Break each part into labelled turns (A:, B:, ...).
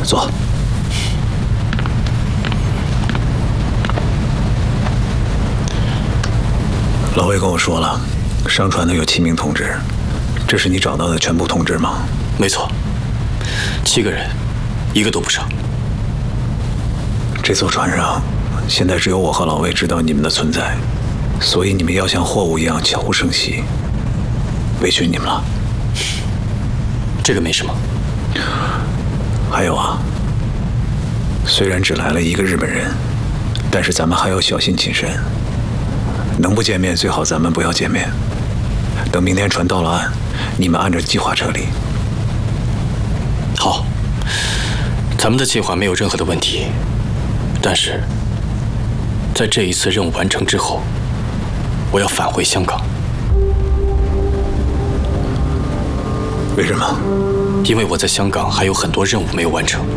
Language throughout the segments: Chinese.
A: 坐。老魏跟我说了，上船的有7名同志，这是你找到的全部同志吗？
B: 没错，7个人，一个都不少。
A: 这艘船上，现在只有我和老魏知道你们的存在，所以你们要像货物一样悄无声息，委屈你们了。
B: 这个没什么。
A: 还有啊，虽然只来了1个日本人，但是咱们还要小心谨慎。能不见面最好咱们不要见面。等明天船到了岸，你们按照计划撤离。
B: 好，咱们的计划没有任何的问题。但是，在这一次任务完成之后，我要返回香港。
A: 为什么？
B: 因为我在香港还有很多任务没有完成。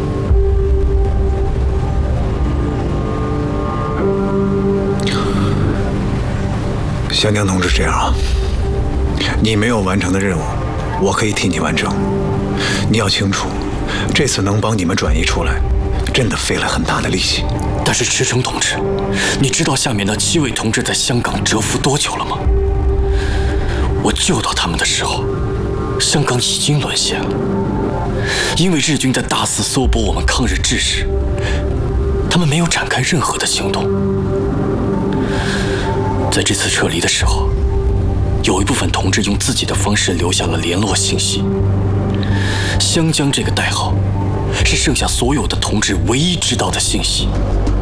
A: 湘江同志，这样啊，你没有完成的任务，我可以替你完成。你要清楚，这次能帮你们转移出来，真的费了很大的力气。
B: 但是池诚同志，你知道下面那7位同志在香港蛰伏多久了吗？我救到他们的时候，香港已经沦陷了。因为日军在大肆搜捕我们抗日志士，他们没有展开任何的行动。在这次撤离的时候，有一部分同志用自己的方式留下了联络信息。湘江这个代号，是剩下所有的同志唯一知道的信息。